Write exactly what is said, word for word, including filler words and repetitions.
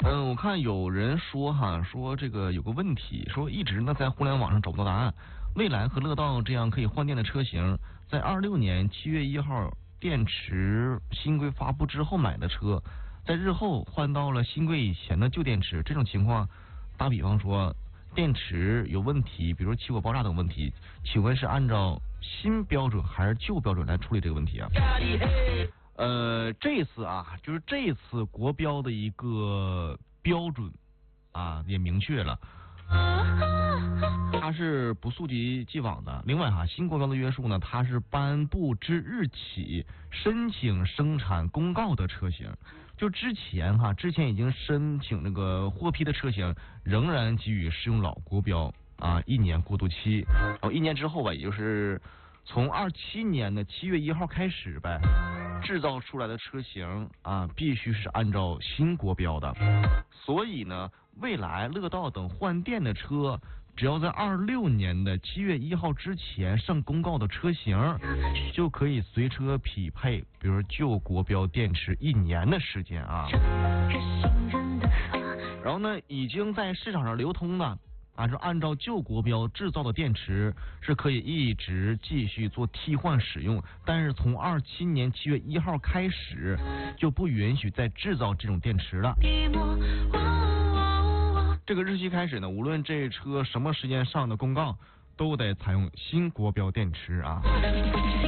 嗯，我看有人说哈，说这个有个问题，说一直呢在互联网上找不到答案。蔚来和乐道这样可以换电的车型，在二六年七月一号电池新规发布之后买的车，在日后换到了新规以前的旧电池，这种情况，打比方说电池有问题，比如起火爆炸等问题，请问是按照新标准还是旧标准来处理这个问题啊？呃，这次啊，就是这次国标的一个标准啊，也明确了，它是不溯及既往的。另外哈，新国标的约束呢，它是颁布之日起申请生产公告的车型，就之前哈，之前已经申请那个获批的车型，仍然给予适用老国标啊一年过渡期，然后一年之后吧，也就是从二七年的七月一号开始呗，制造出来的车型啊，必须是按照新国标的。所以呢，蔚来、乐道等换电的车，只要在二六年的七月一号之前上公告的车型，就可以随车匹配，比如旧国标电池一年的时间啊。然后呢，已经在市场上流通的。按照按照旧国标制造的电池是可以一直继续做替换使用，但是从二七年七月一号开始就不允许再制造这种电池了。这个日期开始呢，无论这车什么时间上的公告，都得采用新国标电池啊。